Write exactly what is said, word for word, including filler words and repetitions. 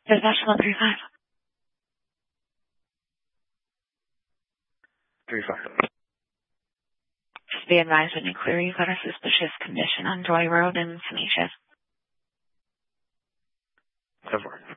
Dispatch one three five. three five. Just be advised when you clear, you've got a suspicious condition on Joy Road in Phoenicia. ten four.